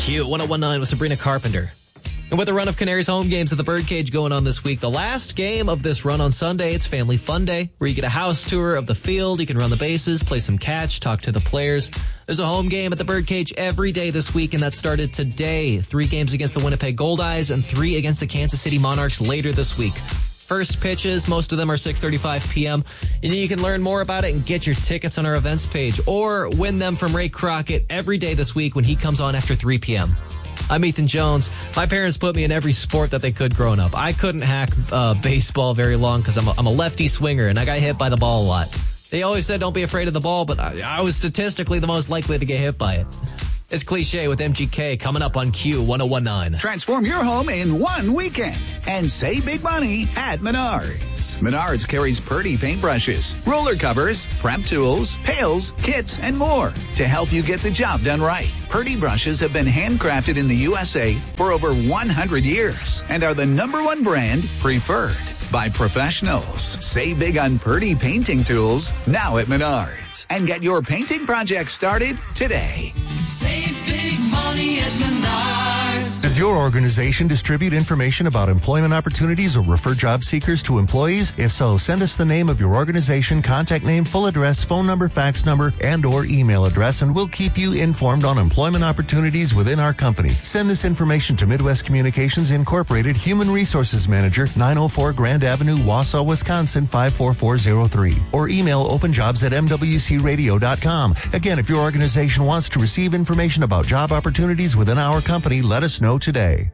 Q 1019 with Sabrina Carpenter. And with a run of Canaries home games at the Birdcage going on this week, the last game of this run on Sunday, it's Family Fun Day, where you get a house tour of the field, you can run the bases, play some catch, talk to the players. There's a home game at the Birdcage every day this week, and that started today. 3 games against the Winnipeg Goldeyes and 3 against the Kansas City Monarchs later this week. First pitches, most of them are 6:35 p.m. And you can learn more about it and get your tickets on our events page, or win them from Ray Crockett every day this week when he comes on after 3 p.m. I'm Ethan Jones. My parents put me in every sport that they could growing up. I couldn't hack baseball very long because I'm a lefty swinger and I got hit by the ball a lot. They always said don't be afraid of the ball, but I was statistically the most likely to get hit by it. It's Cliche with MGK coming up on Q 1019. Transform your home in one weekend and save big money at Menards. Menards carries Purdy paintbrushes, roller covers, prep tools, pails, kits, and more to help you get the job done right. Purdy brushes have been handcrafted in the USA for over 100 years and are the #1 brand preferred by professionals. Save big on Purdy painting tools now at Menards and get your painting project started today. Save big money at Menards. Does your organization distribute information about employment opportunities or refer job seekers to employees? If so, send us the name of your organization, contact name, full address, phone number, fax number, and or email address, and we'll keep you informed on employment opportunities within our company. Send this information to Midwest Communications Incorporated, Human Resources Manager, 904 Grand Avenue, Wausau, Wisconsin, 54403. Or email openjobs@mwcradio.com. Again, if your organization wants to receive information about job opportunities within our company, let us know today.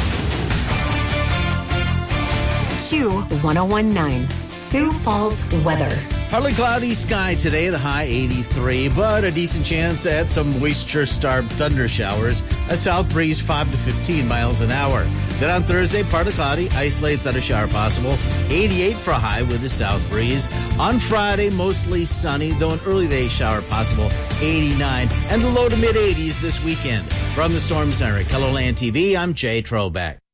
Q 1019, Sioux Falls weather. Partly cloudy sky today, the high 83, but a decent chance at some moisture-starved thunder showers. A south breeze 5 to 15 miles an hour. Then on Thursday, partly cloudy, isolated thunder shower possible. 88 for a high with a south breeze. On Friday, mostly sunny, though an early day shower possible. 89 and the low to mid 80s this weekend. From the Storm Center at KELOLAND TV, I'm Jay Trobeck.